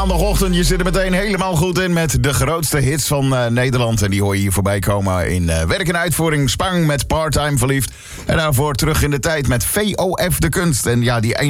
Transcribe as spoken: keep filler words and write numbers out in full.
Maandagochtend, je zit er meteen helemaal goed in met de grootste hits van uh, Nederland. En die hoor je hier voorbij komen in uh, werk en uitvoering. Spang met Part-Time Verliefd. En daarvoor terug in de tijd met V O F De Kunst. En ja, die